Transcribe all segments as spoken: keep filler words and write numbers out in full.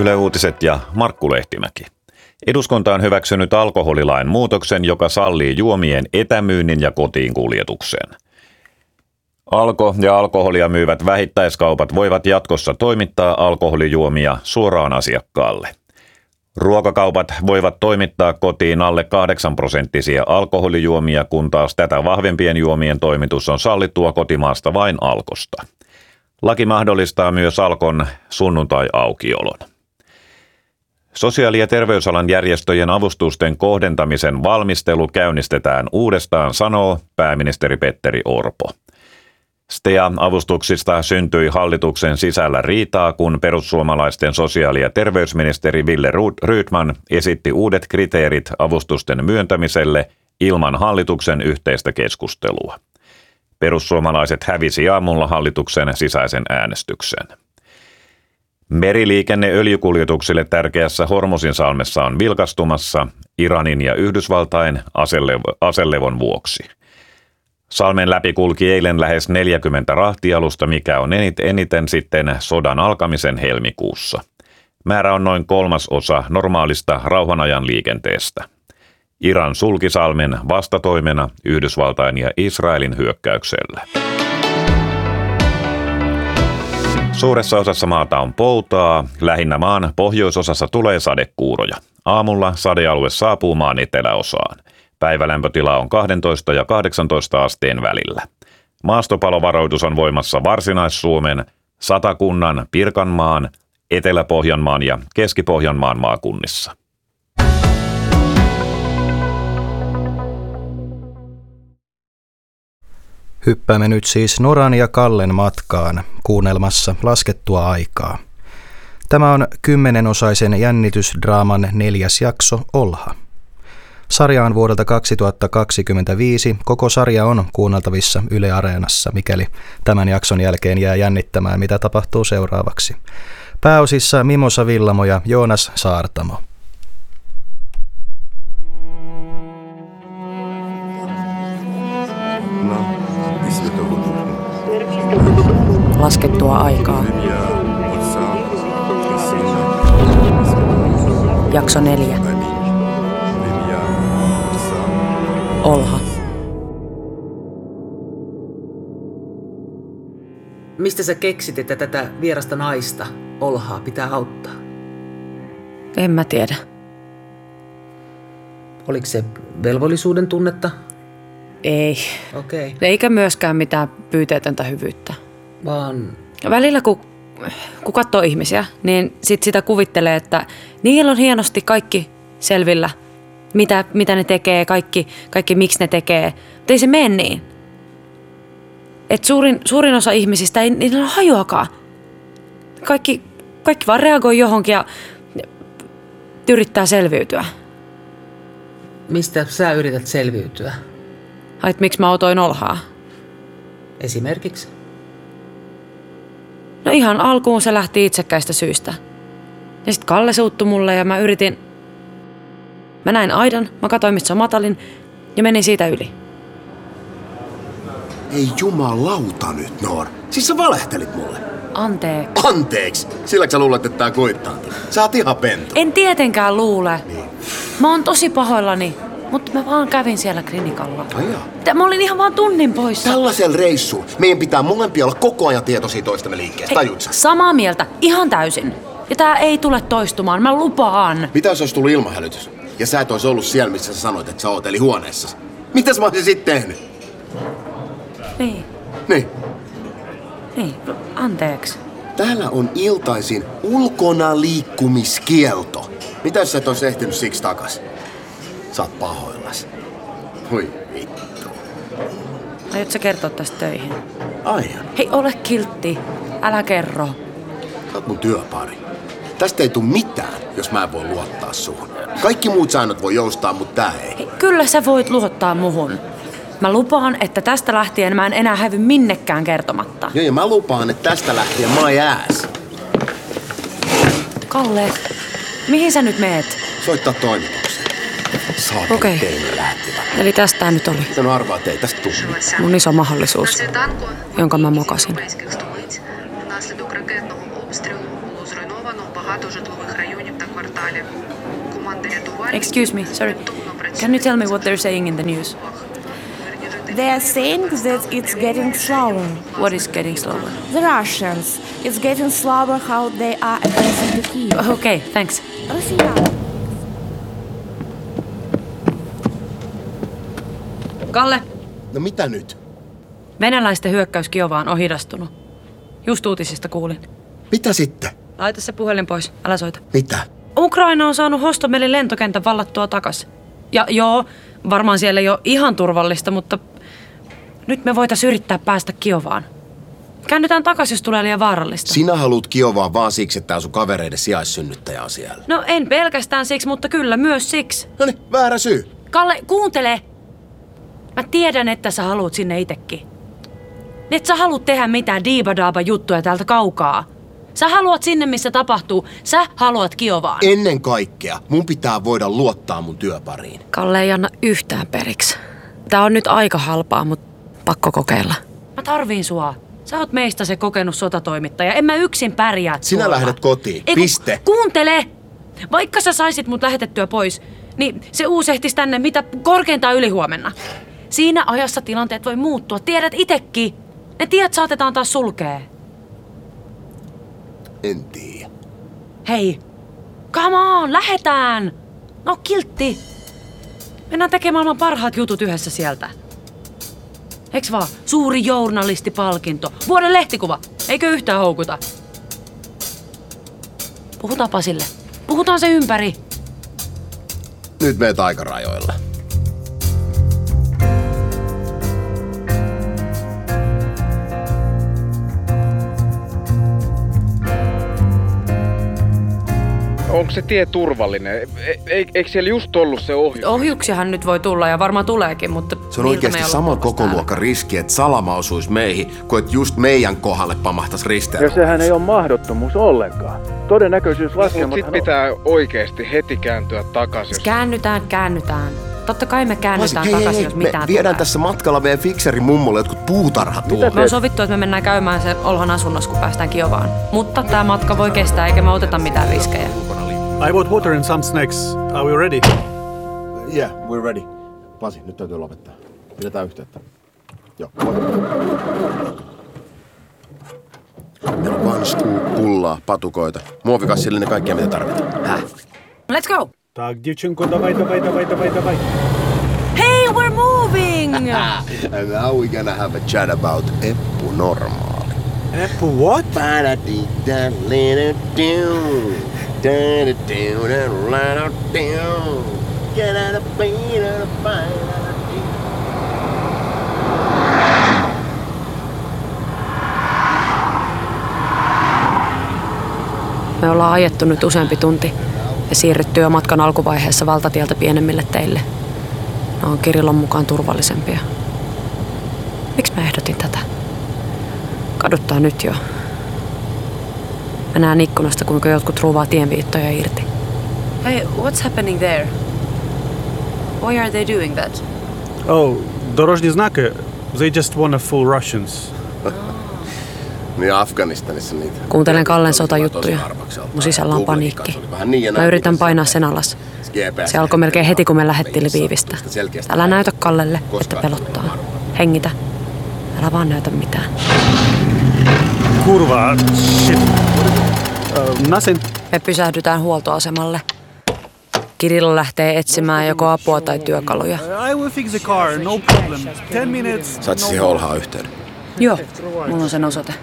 Yle Uutiset ja Markku Lehtimäki. Eduskunta on hyväksynyt alkoholilain muutoksen, joka sallii juomien etämyynnin ja kotiin kuljetuksen. Alko ja alkoholia myyvät vähittäiskaupat voivat jatkossa toimittaa alkoholijuomia suoraan asiakkaalle. Ruokakaupat voivat toimittaa kotiin alle kahdeksan prosenttisia alkoholijuomia, kun taas tätä vahvempien juomien toimitus on sallittua kotimaasta vain Alkosta. Laki mahdollistaa myös Alkon sunnuntai-aukiolon. Sosiaali- ja terveysalan järjestöjen avustusten kohdentamisen valmistelu käynnistetään uudestaan, sanoo pääministeri Petteri Orpo. S T E A-avustuksista syntyi hallituksen sisällä riitaa, kun perussuomalaisten sosiaali- ja terveysministeri Wille Rydman esitti uudet kriteerit avustusten myöntämiselle ilman hallituksen yhteistä keskustelua. Perussuomalaiset hävisi aamulla hallituksen sisäisen äänestyksen. Meriliikenne öljykuljetuksille tärkeässä Hormuzinsalmessa on vilkastumassa Iranin ja Yhdysvaltain aselev- aselevon vuoksi. Salmen läpi kulki eilen lähes neljäkymmentä rahtialusta, mikä on eniten sitten sodan alkamisen helmikuussa. Määrä on noin kolmasosa normaalista rauhanajan liikenteestä. Iran sulki salmen vastatoimena Yhdysvaltain ja Israelin hyökkäykselle. Suuressa osassa maata on poutaa, lähinnä maan pohjoisosassa tulee sadekuuroja. Aamulla sadealue saapuu maan eteläosaan. Päivälämpötila on kaksitoista ja kahdeksantoista asteen välillä. Maastopalovaroitus on voimassa Varsinais-Suomen, Satakunnan, Pirkanmaan, Etelä-Pohjanmaan ja Keski-Pohjanmaan maakunnissa. Hyppäämme nyt siis Noran ja Kallen matkaan kuunnelmassa Laskettua aikaa. Tämä on kymmenenosaisen jännitysdraaman neljäs jakso Olha. Sarja on vuodelta kaksituhattakaksikymmentäviisi. Koko sarja on kuunneltavissa Yle Areenassa, mikäli tämän jakson jälkeen jää jännittämään, mitä tapahtuu seuraavaksi. Pääosissa Mimosa Villamo ja Joonas Saartamo. Laskettua aikaa. Jakso neljä. Olha. Mistä sä keksit, että tätä vierasta naista, Olhaa, pitää auttaa? En mä tiedä. Oliko se velvollisuuden tunnetta? Ei. Okei. Okay. Eikä myöskään mitään pyyteetöntä hyvyyttä. Vaan... Välillä kun, kun katsoo ihmisiä, niin sit sitä kuvittelee, että niillä on hienosti kaikki selvillä. Mitä, mitä ne tekee, kaikki, kaikki miksi ne tekee. Mutta ei se mene niin. Et suurin, suurin osa ihmisistä ei niillä ole hajuakaan. Kaikki, kaikki vaan reagoi johonkin ja yrittää selviytyä. Mistä sä yrität selviytyä? Ai, miksi mä autoin Olhaa? Esimerkiksi? No ihan alkuun se lähti itsekkäistä syistä. Ja sit Kalle suuttui mulle ja mä yritin... Mä näin aidan, mä katsoin missä matalin ja menin siitä yli. Ei jumalauta nyt, Noor. Siis sä valehtelit mulle. Anteeksi. Anteeksi? Silläkö sä luulet, että tää koittaankin? Sä oot ihan pentu. En tietenkään luule. Niin. Mä oon tosi pahoillani, mutta mä vaan kävin siellä klinikalla. Ai jaa. Mä olin ihan vaan tunnin poissa. Tällaisella reissulla meidän pitää molempia olla koko ajan tietoisia toistemme liikkeestä, tajut sä? Samaa mieltä, ihan täysin. Ja tää ei tule toistumaan, mä lupaan. Mitä jos olisi tullut ilmahälytys? Ja sä et ois ollut siellä, missä sä sanoit, että sä oot, eli huoneessasi. Mitäs mä olisin sitten tehnyt? Niin. Niin. Niin, anteeksi. Täällä on iltaisin ulkona liikkumiskielto. Mitä jos sä et ois ehtinyt siksi takas? Sä oot pahoillas. Hui vittu. Aiotko sä kertoa tästä töihin? Aion. Hei, ole kiltti. Älä kerro. Sä oot mun työpari. Tästä ei tuu mitään, jos mä en voi luottaa suhun. Kaikki muut säännöt voi joustaa, mutta tää ei. Hei, kyllä sä voit luottaa muhun. Mä lupaan, että tästä lähtien mä en enää häivy minnekään kertomatta. Joo, ja mä lupaan, että tästä lähtien my ass. Kalle, mihin sä nyt meet? Soittaa toimitukseen. Saakeli Okei. teille lähtivät. Eli tästä nyt oli. Miten arvaa, että ei tästä tuu mitään? Mun iso mahdollisuus, jonka mä mokasin. Зруйновано багато житлових районів та кварталів. Команди рятувальників... Excuse me, sorry. Can you tell me what they're saying in the news? They are saying that it's getting slower. What is getting slower? The Russians. It's getting slower how they are advancing to Kyiv. Okay, thanks. Россиян. Kalle, No mitä nyt? venäläisten hyökkäys Kiovaan on hidastunut. Just uutisista kuulin. Mitä sitten? Laita se puhelin pois, älä soita. Mitä? Ukraina on saanut Hostomelin lentokentän vallattua takas. Ja joo, varmaan siellä ei ole ihan turvallista, mutta nyt me voitaisiin yrittää päästä Kiovaan. Käännytään takas, jos tulee liian vaarallista. Sinä haluut Kiovaan vaan siksi, että tää sun kavereiden sijaissynnyttäjä on siellä. No en pelkästään siksi, mutta kyllä myös siksi. Noniin, väärä syy. Kalle, kuuntele! Mä tiedän, että sä haluut sinne itekin. Et sä haluut tehdä mitään diibadaaba juttuja täältä kaukaa. Sä haluat sinne, missä tapahtuu. Sä haluat Kiovaan. Ennen kaikkea mun pitää voida luottaa mun työpariin. Kalle ei anna yhtään periksi. Tää on nyt aika halpaa, mutta pakko kokeilla. Mä tarviin sua. Sä oot meistä se kokenut sotatoimittaja. En mä yksin pärjää Sinä tuolla. lähdet kotiin. Ei, ku- Piste. Kuuntele! Vaikka sä saisit mut lähetettyä pois, niin se uusehtis tänne mitä korkeintaan ylihuomenna. Siinä ajassa tilanteet voi muuttua. Tiedät itekin. Ne tiet saatetaan taas sulkea. En tiedä. Hei, come on, lähetään! No kiltti. Mennään tekemään maailman parhaat jutut yhdessä sieltä. Eiks vaan? Suuri journalistipalkinto. Vuoden lehtikuva. Eikö yhtään houkuta? Puhutaanpa sille. Puhutaan se ympäri. Nyt meet aikarajoilla. Onko se tie turvallinen? E- e- eikö siellä just ollut se ohjus? Ohjuksiahan nyt voi tulla ja varmaan tuleekin, mutta Se on niiltä me oikeasti ei olla sama kuulostaa. kokoluokan riski, että salama osuisi meihin, kuin että just meidän kohdalle pamahtaisi risteily. Ja sehän ei ole mahdottomuus ollenkaan. Todennäköisyys Mutta laskelmat... sit pitää oikeesti heti kääntyä takaisin. Jos... Käännytään, käännytään. Totta kai me käännytään Hei, hei, takaisin, hei, jos me mitään viedään tulee. tässä matkalla meidän fikserin mummolle jotkut puutarhatuohot. Me on sovittu, että me mennään käymään sen Olhan asunnossa, kun päästään Kiovaan. Mutta tämä matka voi kestää, eikä me oteta mitään riskejä. I bought water and some snacks. Are we ready? Yeah, we're ready. Pasi, nyt täytyy lopettaa. Pidetään yhteyttä. Joo. Meillä on one scoop, pullaa, patukoita, muovikassillinen, kaikkea mitä tarvitaan. Häh? Let's go! Так, девчонку, давай, давай, давай, давай, давай. Hey, we're moving! And now we're gonna have a chat about Eppu Normaali. Eppu what? Me ollaan ajettu nyt useampi tunti ja siirrytty jo matkan alkuvaiheessa valtatieltä pienemmille teille. Ne on Kirillon mukaan turvallisempia. Miksi mä ehdotin tätä? Kaduttaa nyt jo. Mä näen ikkunasta, kuinka jotkut ruuvaa tienviittoja irti. Hey, what's happening there? Why are they doing that? Oh, дорожні знаки. They just wanna fool Russians. Niin Afganistanissa niitä. Kuuntelen Kallen sotajuttuja. Mun sisällä on paniikki. Mä yritän painaa sen alas. Se alkoi melkein heti, kun me lähdettiin Lvivistä. Älä näytä Kallelle, että pelottaa. Hengitä. Älä vaan näytä mitään. Kurva, shit. Uh, nothing. Me pysähdytään huoltoasemalle. Kirill lähtee etsimään joko apua tai työkaluja. I will fix the car, no problem. Ten minutes. Saat siihen Olhaan yhteyden. Joo, mulla on sen osoite.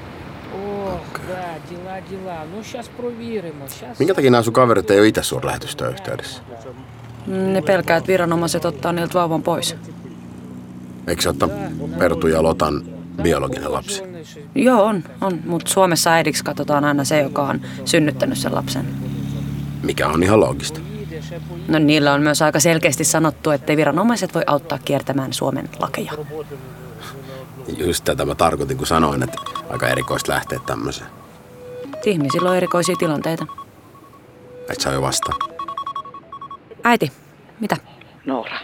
Minkä takia nämä sun kaverit ei ole itse suurlähetystöön yhteydessä? Ne pelkää, että viranomaiset ottaa niiltä vauvan pois. Eikö se ottaa Pertu ja Lotan biologinen lapsi? Joo, on, on. Mutta Suomessa äidiksi katsotaan aina se, joka on synnyttänyt sen lapsen. Mikä on ihan loogista. No niillä on myös aika selkeästi sanottu, ettei viranomaiset voi auttaa kiertämään Suomen lakeja. Just tätä mä tarkoitin, kun sanoin, että aika erikoista lähteä tämmöiseen. Ihmisillä on erikoisia tilanteita. Et sä jo vastaa. Äiti, mitä? Noora.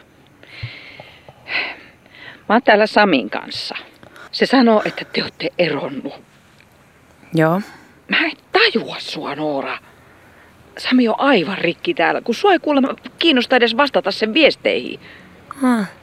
Mä oon täällä Samin kanssa. Se sanoo, että te olette eronnut. Joo. Mä en tajua sua, Noora. Sami on aivan rikki täällä, kun sua ei kuulemma kiinnosta edes vastata sen viesteihin. Ah.